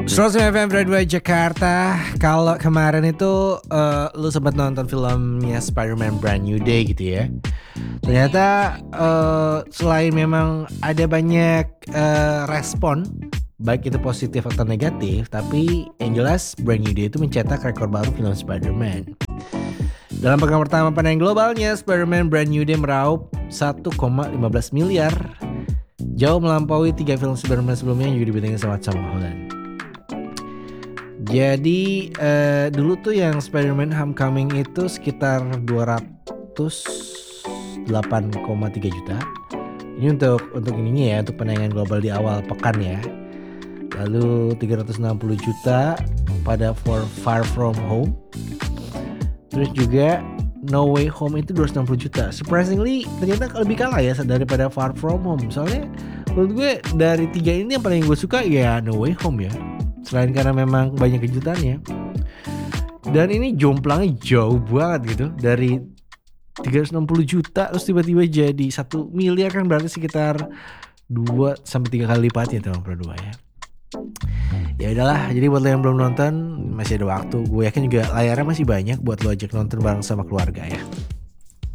100 FM Broadway Jakarta. Kalau kemarin itu lu sempat nonton filmnya Spider-Man Brand New Day gitu ya. Ternyata selain memang ada banyak respon, baik itu positif atau negatif, tapi yang jelas Brand New Day itu mencetak rekor baru film Spider-Man. Dalam pekan pertama panen globalnya, Spider-Man Brand New Day meraup 1,15 miliar, jauh melampaui 3 film Spider-Man sebelumnya yang juga dibintangi sama Tom Holland. Jadi dulu tuh yang Spider-Man Homecoming itu sekitar 208,3 juta. Ini untuk ininya ya, untuk penayangan global di awal pekan ya. Lalu 360 juta pada For Far From Home. Terus juga No Way Home itu 260 juta. Surprisingly ternyata lebih kalah ya daripada Far From Home. Soalnya menurut gue dari 3 ini yang paling gue suka ya No Way Home ya. Selain karena memang banyak kejutannya. Dan ini jomplangnya jauh banget gitu. Dari 360 juta terus tiba-tiba jadi 1 miliar, kan berarti sekitar 2-3 kali lipatnya teman berdua ya. Ya udahlah, jadi buat lo yang belum nonton masih ada waktu. Gue yakin juga layarnya masih banyak buat lo ajak nonton bareng sama keluarga ya.